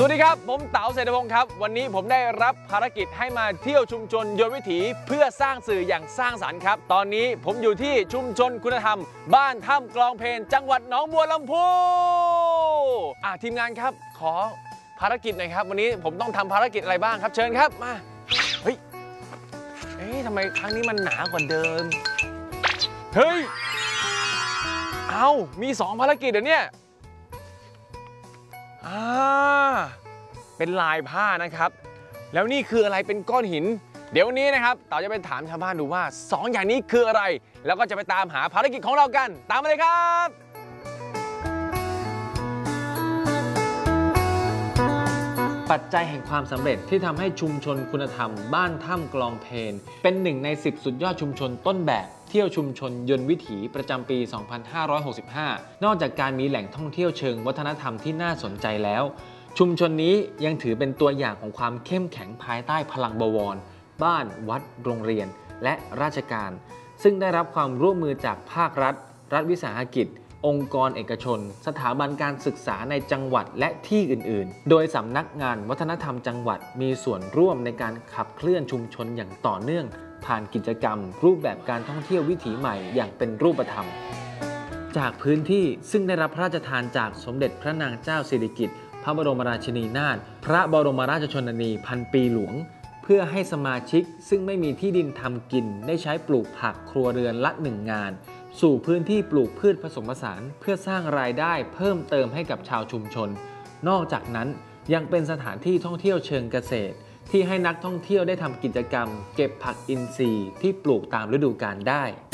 สวัสดีครับผมเต๋าเศรษฐพงศ์ครับวันนี้ผมได้รับภารกิจให้มาเที่ยวชุมชนยนต์วิถีเพื่อสร้างสื่ออย่างสร้างสรรค์ครับตอนนี้ผมอยู่ที่ชุมชนคุณธรรมบ้านถ้ำกลองเพลจังหวัดหนองบัวลำพูทีมงานครับขอภารกิจหน่อยครับวันนี้ผมต้องทำภารกิจอะไรบ้างครับเชิญครับมาเฮ้ยทำไมครั้งนี้มันหนากว่าเดิมเฮ้ยมี2ภารกิจเหรอเนี่ยเป็นลายผ้านะครับแล้วนี่คืออะไรเป็นก้อนหินเดี๋ยววันนี้นะครับเต๋าจะไปถามชาวบ้านดูว่า2อย่างนี้คืออะไรแล้วก็จะไปตามหาภารกิจของเรากันตามมาเลยครับปัจจัยแห่งความสำเร็จที่ทำให้ชุมชนคุณธรรมบ้านถ้ำกลองเพลเป็น1 ใน 10สุดยอดชุมชนต้นแบบเที่ยวชุมชนยนต์วิถีประจำปี 2565 นอกจากการมีแหล่งท่องเที่ยวเชิงวัฒนธรรมที่น่าสนใจแล้วชุมชนนี้ยังถือเป็นตัวอย่างของความเข้มแข็งภายใต้พลังบวรบ้านวัดโรงเรียนและราชการซึ่งได้รับความร่วมมือจากภาครัฐรัฐวิสาหกิจองค์กรเอกชนสถาบันการศึกษาในจังหวัดและที่อื่นๆโดยสำนักงานวัฒนธรรมจังหวัดมีส่วนร่วมในการขับเคลื่อนชุมชนอย่างต่อเนื่องผ่านกิจกรรมรูปแบบการท่องเที่ยววิถีใหม่อย่างเป็นรูปธรรมจากพื้นที่ซึ่งได้รับพระราชทานจากสมเด็จพระนางเจ้าสิริกิติ์พระบรมราชินีนาถพระบรมราชชนนีพันปีหลวงเพื่อให้สมาชิกซึ่งไม่มีที่ดินทำกินได้ใช้ปลูกผักครัวเรือนละ1 งานสู่พื้นที่ปลูกพืชผสมผสานเพื่อสร้างรายได้เพิ่มเติมให้กับชาวชุมชนนอกจากนั้นยังเป็นสถานที่ท่องเที่ยวเชิงเกษตรที่ให้นักท่องเที่ยวได้ทำกิจกรรมเก็บผักอินทรีย์ที่ปลูกตามฤดูกาลได้